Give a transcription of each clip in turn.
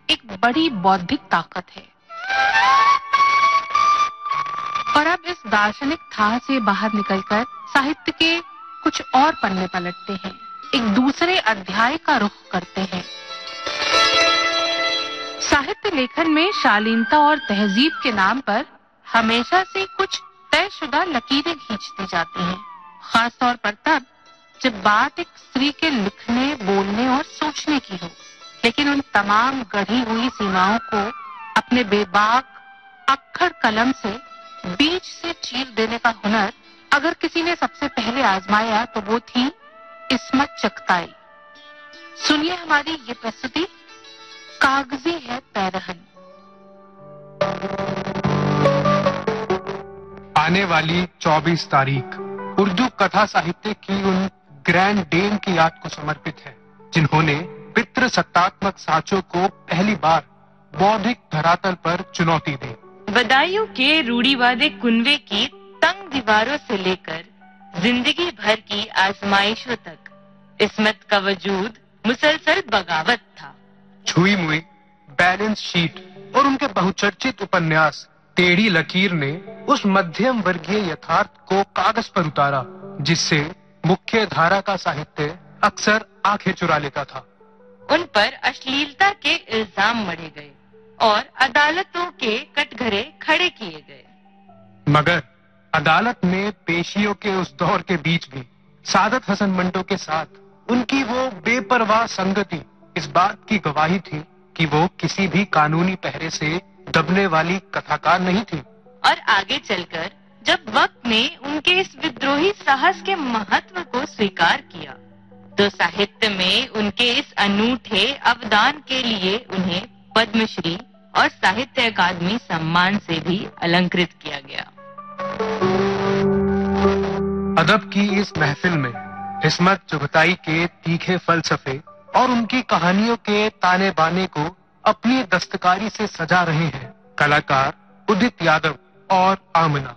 ایک بڑی بودھک طاقت ہے۔ اور اب اس دارشنک تھا سے باہر نکل کر ساہتیہ کے کچھ اور پنے پلٹتے ہیں، ایک دوسرے ادھیائے کا رخ کرتے ہیں۔ ساہتیہ لیکھن میں شالینتا اور تہذیب کے نام پر ہمیشہ سے کچھ طے شدہ لکیریں کھینچتی جاتی ہیں، خاص طور پر تب جب بات ایک استری کے لکھنے، بولنے اور سوچنے کی ہو، لیکن ان تمام گڑھی ہوئی سیماؤں کو اپنے بے باک اکھڑ قلم سے بیچ سے چیر دینے کا ہنر اگر کسی نے سب سے پہلے آزمایا تو وہ تھی عصمت چغتائی۔ سنیے ہماری یہ پرستتی، کاغذی ہے پیرہن۔ آنے والی 24 تاریخ اردو کتھا ساہتیہ کی ان گرینڈ ڈیم کی یاد کو سمرپت ہے جنہوں نے پتر ستاتمک سانچوں کو پہلی بار بودھک دھراتل پر چنوتی دی۔ بدایوں کے روڑی وادے کنوے کی تنگ دیواروں سے لے کر زندگی بھر کی آزمائشوں تک عصمت کا وجود مسلسل بغاوت تھا۔ چھوئی موئی بیلنس شیٹ اور ان کے بہوچرچت اپنیاس ٹیڑھی لکیر نے اس مدھیم ورگیہ یتھارتھ کو کاغذ پر اتارا جس سے مکھیہ دھارا کا ساہتیہ اکثر آنکھیں چرا لیتا تھا۔ ان پر اشلیلتا کے الزام مڑے گئے اور عدالتوں کے کٹگھرے کھڑے کیے گئے، مگر عدالت میں پیشیوں کے اس دور کے بیچ بھی سعادت حسن منٹو کے ساتھ ان کی وہ بے پرواہ سنگتی اس بات کی گواہی تھی کہ وہ کسی بھی قانونی پہرے سے دبنے والی کتھاکار نہیں تھی۔ اور آگے چل کر جب وقت نے ان کے اس ودروہی ساہس کے مہتو کو سویکار کیا تو ساہتیہ میں ان کے اس انوٹھے اودان کے لیے انہیں پدم شری اور ساہتیہ اکادمی سمان سے بھی النکرت کیا گیا۔ ادب کی اس محفل میں عصمت چغتائی کے تیکھے فلسفے اور ان کی کہانیوں کے تانے بانے کو اپنی دستکاری سے سجا رہے ہیں کلاکار ادت یادو اور آمنہ۔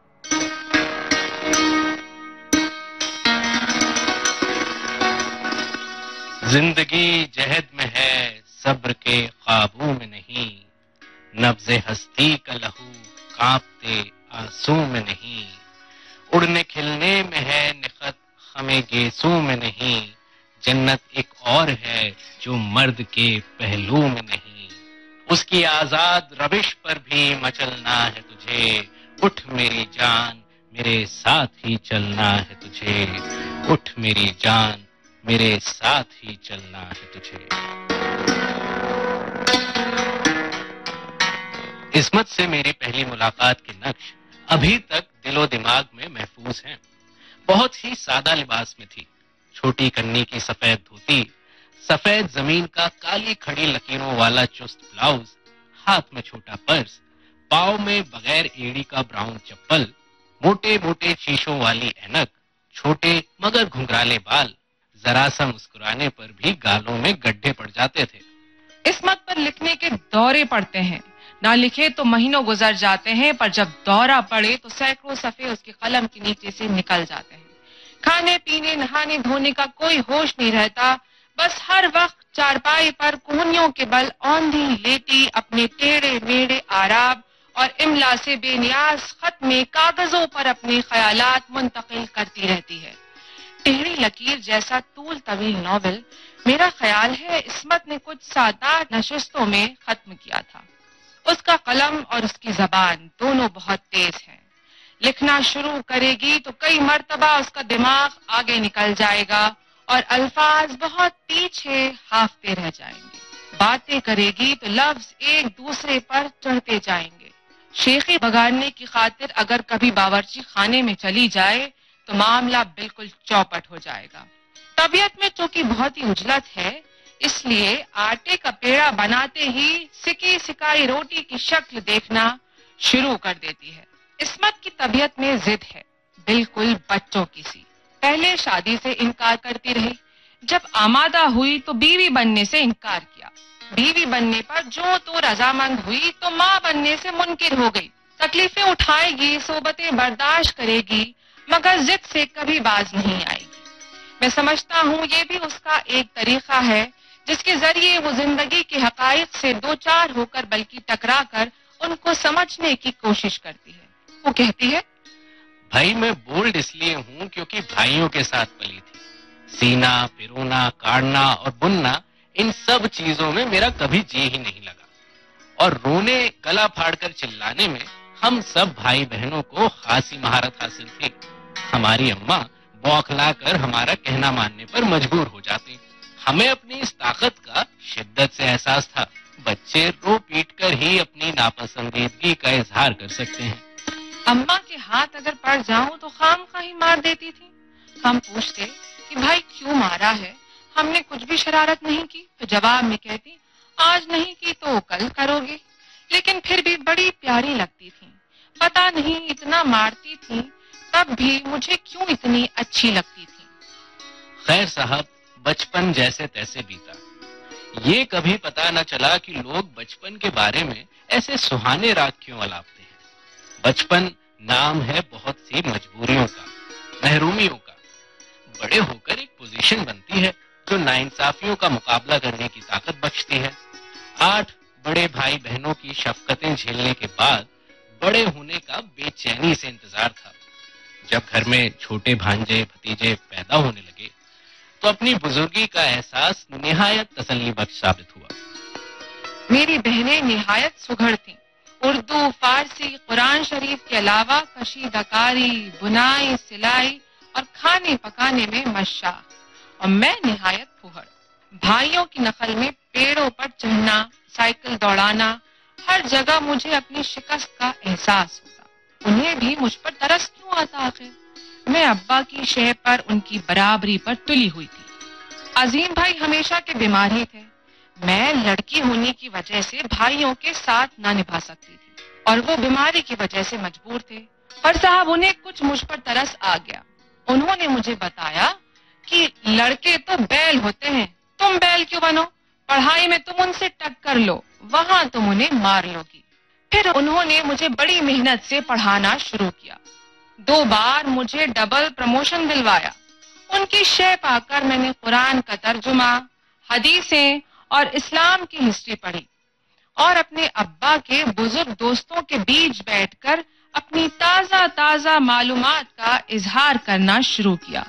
زندگی جہد میں ہے صبر کے قابو میں نہیں، نبض ہستی کا لہو کانپتے آنسو میں نہیں، اڑنے کھلنے میں ہے نخت خم گیسو میں نہیں، جنت ایک اور ہے جو مرد کے پہلو میں نہیں، اس کی آزاد روش پر بھی مچلنا ہے تجھے، اٹھ میری جان میرے ساتھ ہی چلنا ہے تجھے، اٹھ میری جان میرے ساتھ ہی چلنا ہے تجھے۔ عصمت سے میری پہلی ملاقات کے نقش ابھی تک دل و دماغ میں محفوظ ہیں۔ بہت ہی سادہ لباس میں تھی، چھوٹی کنی کی سفید دھوتی، سفید زمین کا کالی کھڑی لکیروں والا چست بلاؤز، ہاتھ میں چھوٹا پرس، پاؤں میں بغیر ایڑی کا براؤن چپل، موٹے موٹے شیشوں والی اینک، چھوٹے مگر گھنگرالے بال، ذرا سا مسکرانے پر بھی گالوں میں گڈھے پڑ جاتے تھے۔ عصمت پر لکھنے کے دورے پڑتے ہیں، نہ لکھے تو مہینوں گزر جاتے ہیں، پر جب دورہ پڑے تو سینکڑوں صفحے اس کے قلم کے نیچے سے نکل جاتے ہیں۔ کھانے پینے نہانے دھونے کا کوئی ہوش نہیں رہتا، بس ہر وقت چارپائی پر کوہنیوں کے بل اوندھی لیٹی اپنے ٹیڑھے میڑھے آراب اور املا سے بے نیاز خط میں کاغذوں پر اپنے خیالات منتقل کرتی رہتی ہے۔ ٹیڑھی لکیر جیسا طول طویل ناول میرا خیال ہے عصمت نے کچھ سادات نشستوں میں ختم کیا تھا۔ اس کا قلم اور اس کی زبان دونوں بہت تیز ہیں۔ لکھنا شروع کرے گی تو کئی مرتبہ اس کا دماغ آگے نکل جائے گا اور الفاظ بہت پیچھے ہافتے رہ جائیں گے۔ باتیں کرے گی تو لفظ ایک دوسرے پر چڑھتے جائیں گے۔ شیخی بگاڑنے کی خاطر اگر کبھی باورچی خانے میں چلی جائے تو معاملہ بالکل چوپٹ ہو جائے گا۔ طبیعت میں چونکہ بہت ہی عجلت ہے، اس لیے آٹے کا پیڑا بناتے ہی سکی سکائی روٹی کی شکل دیکھنا شروع کر دیتی ہے۔ عصمت کی طبیعت میں ضد ہے، بالکل بچوں کی سی۔ پہلے شادی سے انکار کرتی رہی، جب آمادہ ہوئی تو بیوی بننے سے انکار کیا، بیوی بننے پر جو تو رضامند ہوئی تو ماں بننے سے منکر ہو گئی۔ تکلیفیں اٹھائے گی، صحبتیں برداشت کرے گی، مگر ضد سے کبھی باز نہیں آئے گی۔ میں سمجھتا ہوں یہ بھی اس کا ایک طریقہ ہے جس کے ذریعے وہ زندگی کے حقائق سے دو چار ہو کر بلکہ ٹکرا کر ان کو سمجھنے کی کوشش کرتی ہے۔ وہ کہتی ہے، بھائی میں بولڈ اس لیے ہوں کیونکہ بھائیوں کے ساتھ پلی تھی۔ سینا، پرونا، کاڑنا اور بننا، ان سب چیزوں میں میرا کبھی جی ہی نہیں لگا، اور رونے، گلا پھاڑ کر چلانے میں ہم سب بھائی بہنوں کو خاصی مہارت حاصل تھی۔ ہماری اماں بوکھلا کر ہمارا کہنا ماننے پر مجبور ہو جاتی۔ ہمیں اپنی اس طاقت کا شدت سے احساس تھا۔ بچے رو پیٹ کر ہی اپنی ناپسندیدگی کا اظہار کر سکتے ہیں۔ اماں کے ہاتھ اگر پڑ جاؤں تو خواہ ہی مار دیتی تھی۔ ہم پوچھتے کہ بھائی کیوں مارا ہے؟ ہم نے کچھ بھی شرارت نہیں کی، تو جواب میں کہتی آج نہیں کی تو کل کرو گے۔ لیکن پھر بھی بڑی پیاری لگتی تھی۔ پتا نہیں اتنا مارتی تھی، تب بھی مجھے کیوں اتنی اچھی لگتی تھی۔ خیر صاحب، بچپن جیسے تیسے بیتا۔ یہ کبھی پتا نہ چلا کہ لوگ بچپن کے بارے میں ایسے سہانے راگ کیوں الاپتے ہیں۔ بچپن نام ہے بہت سی مجبوریوں کا، محرومیوں کا۔ بڑے ہو کر ایک پوزیشن بنتی ہے جو ناانصافیوں کا مقابلہ کرنے کی طاقت بخشتی ہے۔ 8 بڑے بھائی بہنوں کی شفقتیں جھیلنے کے بعد بڑے ہونے کا بے چینی سے انتظار تھا۔ جب گھر میں چھوٹے بھانجے بھتیجے پیدا ہونے لگے تو اپنی بزرگی کا احساس نہایت تسلی بخش ثابت ہوا۔ میری بہنیں نہایت سگھڑ تھیں۔ اردو، فارسی، قرآن شریف کے علاوہ کشیدہ کاری، بنائی، سلائی اور کھانے پکانے میں مشاق، اور میں نہایت پھوہڑ۔ بھائیوں کی نقل میں پیڑوں پر چڑھنا، سائیکل دوڑانا، ہر جگہ مجھے اپنی شکست کا احساس ہوتا۔ انہیں بھی مجھ پر ترس کیوں آتا آخر؟ میں ابا کی شے پر ان کی برابری پر تلی ہوئی تھی۔ عظیم بھائی ہمیشہ کے بیمار ہی تھے۔ میں لڑکی ہونے کی وجہ سے بھائیوں کے ساتھ نہ نبھا سکتی تھی، اور وہ بیماری کی وجہ سے مجبور تھے۔ پر صاحب انہیں کچھ مجھ پر ترس آ گیا۔ انہوں نے مجھے بتایا کہ لڑکے تو بیل ہوتے ہیں، تم بیل کیوں بنو؟ پڑھائی میں تم ان سے ٹکر لو، وہاں تم انہیں مار لو گی۔ پھر انہوں نے مجھے بڑی محنت سے پڑھانا شروع کیا۔ 2 بار مجھے ڈبل پروموشن دلوایا۔ ان کی شے پا کر میں نے قرآن کا ترجمہ، حدیثیں اور اسلام کی ہسٹری پڑھی، اور اپنے ابا کے بزرگ دوستوں کے بیچ بیٹھ کر اپنی تازہ معلومات کا اظہار کرنا شروع کیا۔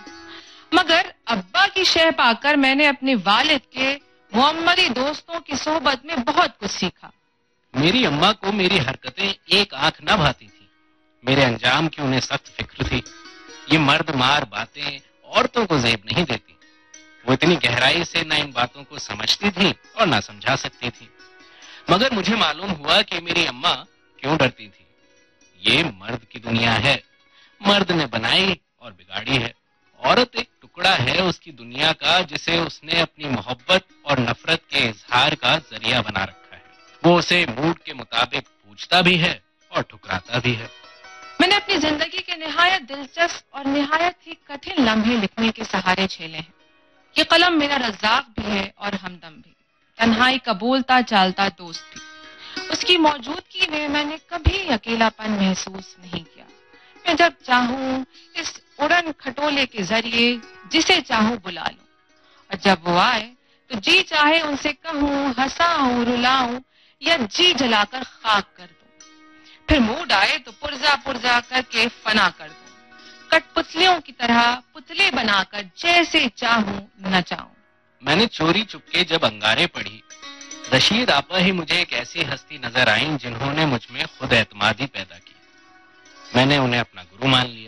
مگر ابا کی شے پا کر میں نے اپنے والد کے معمری دوستوں کی صحبت میں بہت کچھ سیکھا۔ میری اماں کو میری حرکتیں ایک آنکھ نہ بھاتی تھی۔ میرے انجام کی انہیں سخت فکر تھی۔ یہ مرد مار باتیں عورتوں کو زیب نہیں دیتی۔ وہ اتنی گہرائی سے نہ ان باتوں کو سمجھتی تھی اور نہ سمجھا سکتی تھی۔ مگر مجھے معلوم ہوا کہ میری اماں کیوں ڈرتی تھی۔ یہ مرد کی دنیا ہے، مرد نے بنائی اور بگاڑی ہے۔ عورت ایک ٹکڑا ہے اس کی دنیا کا جسے اس نے اپنی محبت اور نفرت کے اظہار کا ذریعہ بنا رکھا ہے۔ وہ اسے موڈ کے مطابق پوچھتا بھی ہے اور ٹھکراتا بھی ہے۔ میں نے اپنی زندگی کے نہایت دلچسپ اور نہایت ہی کٹھن لمحے لکھنے کے سہارے جھیلے ہیں۔ یہ قلم میرا رزاق بھی ہے اور ہمدم بھی، تنہائی کا بولتا چالتا دوست بھی۔ اس کی موجودگی میں نے کبھی اکیلا پن محسوس نہیں کیا۔ میں جب چاہوں اس اڑن کھٹولے کے ذریعے جسے چاہوں بلا لوں، اور جب وہ آئے تو جی چاہے ان سے کہوں، ہنساؤں، رلاؤں یا جی جلا کر خاک کر دوں۔ پھر موڈ آئے تو پرزا کر کے فنا کر دوں، کٹ پتلیوں کی طرح پتلے بنا کر جیسے چاہوں نچاؤں۔ میں نے چوری چپکے جب انگارے پڑھی، رشید آپا ہی مجھے ایک ایسی ہستی نظر آئیں جنہوں نے مجھ میں خود اعتمادی پیدا کی۔ میں نے انہیں اپنا گرو مان لیا۔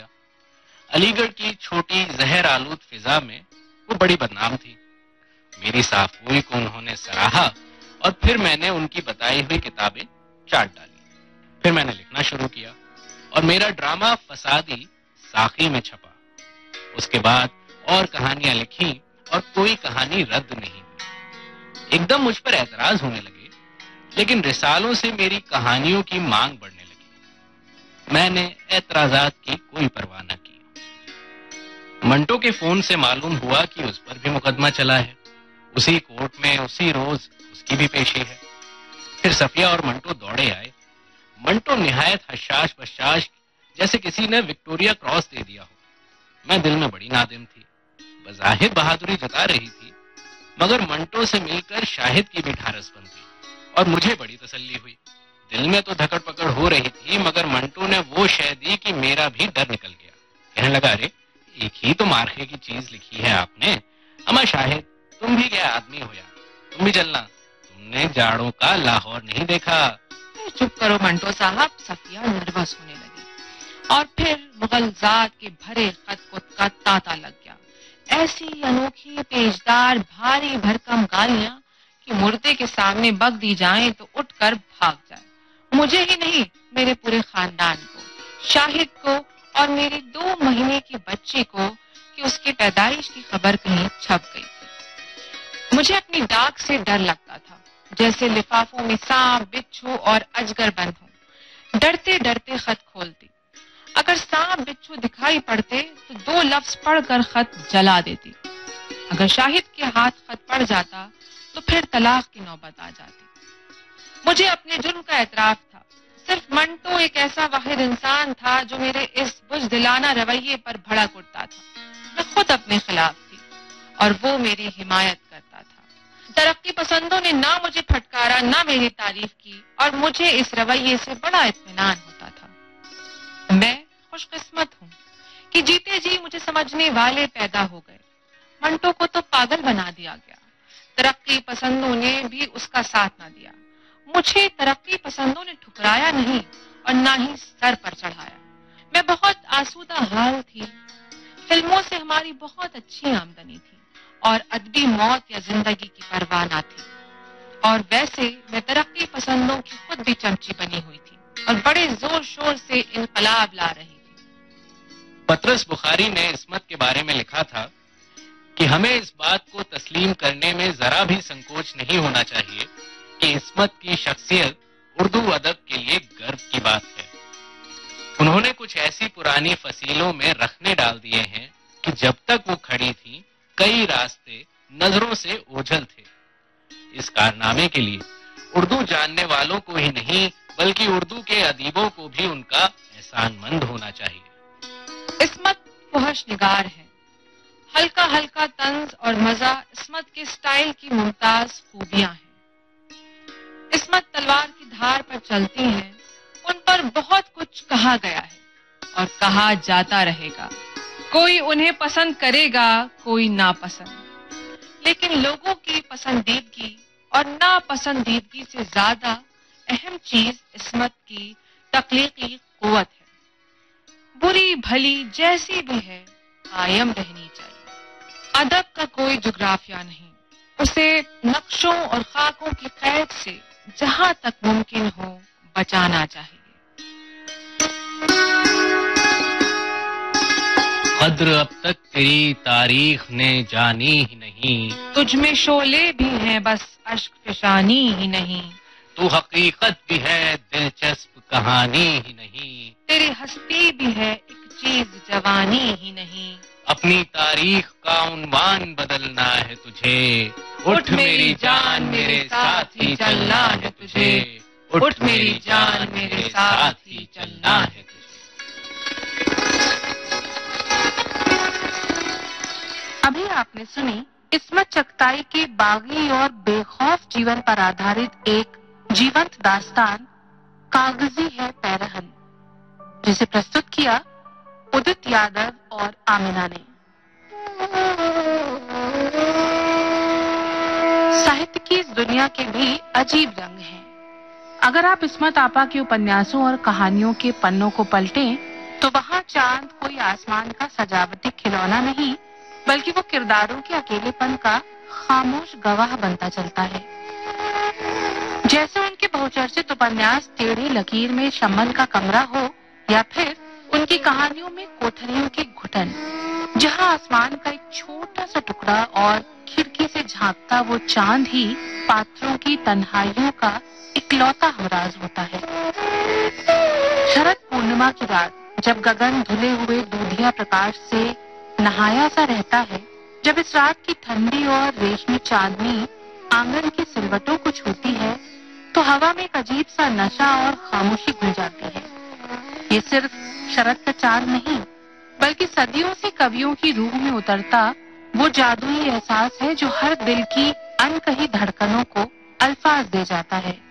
علی گڑھ کی چھوٹی زہر آلود فضا میں وہ بڑی بدنام تھی۔ میری صاف گوئی کو انہوں نے سراہا، اور پھر میں نے ان کی بتائی ہوئی کتابیں چاٹ ڈالی۔ پھر میں نے لکھنا شروع کیا، اور میرا ڈرامہ فسادی ساقی میں چھپا۔ اس کے بعد اور کہانیاں لکھی، اور کوئی کہانی رد نہیں ہوئی۔ ایک دم مجھ پر اعتراض ہونے لگے، لیکن رسالوں سے میری کہانیوں کی مانگ بڑھنے لگی۔ میں نے اعتراضات کی کوئی پرواہ نہ کی۔ منٹو کے فون سے معلوم ہوا کہ اس پر بھی مقدمہ چلا ہے۔ اسی کورٹ میں اسی روز اس کی بھی پیشی ہے۔ پھر صفیہ اور منٹو دوڑے آئے۔ منٹو نہایت حشاش بشاش جیسے کسی نے وکٹوریا کراس دے دیا ہو۔ میں دل میں بڑی نادم تھی۔ بظاہر بہادری جتا رہی تھی، مگر منٹو سے مل کر شاہد کی بھی ڈھارس بندی اور مجھے بڑی تسلی ہوئی. دل میں تو دھکڑ پکڑ ہو رہی تھی، مگر منٹو نے وہ شے دی کہ میرا بھی ڈر نکل گیا. کہنے لگا، ارے ایک ہی تو مارکے کی چیز لکھی ہے آپ نے. اما شاہد تم بھی کیا آدمی ہو یار، تم بھی چلنا. تم نے جاڑوں کا لاہور نہیں دیکھا. چپ کرو منٹو صاحب. صفیہ نروس ہونے لگی اور پھر مغل ذات کے بھرے خط کا تانتا لگ گیا. ایسی انوکھی تیزدار بھاری بھرکم گالیاں کہ مردے کے سامنے بک دی جائیں تو اٹھ کر بھاگ جائے. مجھے ہی نہیں، میرے پورے خاندان کو، شاہد کو اور میرے 2 مہینے کی بچی کو کہ اس کی پیدائش کی خبر کہیں چھپ گئی تھی. مجھے اپنی ڈاک سے ڈر لگتا تھا، جیسے لفافوں میں سانپ، بچھو اور اجگر بند ہوں. ڈرتے ڈرتے خط کھولتی. اگر سانپ بچھو دکھائی پڑتے تو 2 لفظ پڑھ کر خط جلا دیتی. اگر شاہد کے ہاتھ خط پڑ جاتا تو پھر طلاق کی نوبت آ جاتی. مجھے اپنے جرم کا اعتراف تھا. صرف منٹو ایک ایسا واحد انسان تھا جو میرے اس بزدلانہ رویے پر بھڑک اٹھتا تھا. میں خود اپنے خلاف تھی اور وہ میری حمایت کرتا تھا. ترقی پسندوں نے نہ مجھے پھٹکارا نہ میری تعریف کی اور مجھے اس رویے سے بڑا اطمینان ہوتا تھا. میں خوش قسمت ہوں کہ جیتے جی مجھے سمجھنے والے پیدا ہو گئے. منٹو کو تو پاگل بنا دیا گیا. ترقی پسندوں نے بھی اس کا ساتھ نہ دیا. مجھے ترقی پسندوں نے ٹھکرایا نہیں اور نہ ہی سر پر چڑھایا. میں بہت آسودہ حال تھی. فلموں سے ہماری بہت اچھی آمدنی تھی اور ادبی موت یا زندگی کی پرواہ نہ تھی. اور ویسے میں ترقی پسندوں کی خود بھی چمچی بنی ہوئی تھی اور بڑے زور شور سے انقلاب لا رہی تھی. پطرس بخاری نے عصمت کے بارے میں لکھا تھا کہ ہمیں اس بات کو تسلیم کرنے میں ذرا بھی سنکوچ نہیں ہونا چاہیے کہ عصمت کی شخصیت اردو ادب کے لیے گرو کی بات ہے. انہوں نے کچھ ایسی پرانی فصیلوں میں رکھنے ڈال دیے ہیں کہ جب تک وہ کھڑی تھیں کئی راستے نظروں سے اوجھل تھے. اس کارنامے کے لیے اردو جاننے والوں کو ہی نہیں بلکہ اردو کے ادیبوں کو بھی ان کا احسان مند ہونا چاہیے. عصمت فحش نگار ہے. ہلکا ہلکا طنز اور مزہ عصمت کے سٹائل کی ممتاز خوبیاں ہیں. عصمت تلوار کی دھار پر چلتی ہیں. ان پر بہت کچھ کہا گیا ہے اور کہا جاتا رہے گا. کوئی انہیں پسند کرے گا، کوئی ناپسند. لیکن لوگوں کی پسندیدگی اور ناپسندیدگی سے زیادہ اہم چیز عصمت کی تخلیقی قوت ہے. بری بھلی جیسی بھی ہے قائم رہنی چاہیے. ادب کا کوئی جغرافیہ نہیں. اسے نقشوں اور خاکوں کی قید سے جہاں تک ممکن ہو بچانا چاہیے. قدر اب تک تیری تاریخ نے جانی ہی نہیں. تجھ میں شعلے بھی ہیں بس اشک فشانی ہی نہیں. تو حقیقت بھی ہے دلچسپ کہانی ہی نہیں. تیری ہستی بھی ہے ایک چیز جوانی ہی نہیں. اپنی تاریخ کا عنوان بدلنا ہے تجھے. اٹھ میری جان میرے ساتھ ہی چلنا ہے تجھے. اٹھ میری جان میرے ساتھ ہی چلنا ہے تجھے. ابھی آپ نے سنی عصمت چغتائی کی باغی اور بے خوف جیون پر آدھارت ایک جیونت داستان کاغذی ہے پیرہن، جسے پرستت کیا ادت یادو اور آمینہ نے. ساہتیہ کی اس دنیا کے بھی عجیب رنگ ہیں. اگر آپ عصمت آپا کے اپنیاسوں اور کہانیوں کے پنوں کو پلٹیں تو وہاں چاند کوئی آسمان کا سجاوٹی کھلونا نہیں بلکہ وہ کرداروں کے اکیلے پن کا خاموش گواہ بنتا چلتا ہے. جیسے ان کے بہوچرچت اپنیاس ٹیڑھی لکیر میں شمن کا کمرہ ہو یا پھر ان کی کہانیوں میں کوٹھریوں کی گھٹن، جہاں آسمان کا ایک چھوٹا سا ٹکڑا اور کھڑکی سے جھانکتا وہ چاند ہی پاتھروں کی تنہائیوں کا اکلوتا ہمراز ہوتا ہے. شرد پورنما کی رات جب گگن دھلے ہوئے دودھیا پرکاش سے نہایا سا رہتا ہے، جب اس رات کی ٹھنڈی اور ریشمی چاندنی آنگن کی سلوٹوں کو چھوتی ہے تو ہوا میں ایک عجیب سا نشہ اور خاموشی گھل جاتی ہے. یہ صرف شرد کا چاند نہیں بلکہ صدیوں سے کویوں کی روح میں اترتا وہ جادوئی احساس ہے جو ہر دل کی انکہی دھڑکنوں کو الفاظ دے جاتا ہے۔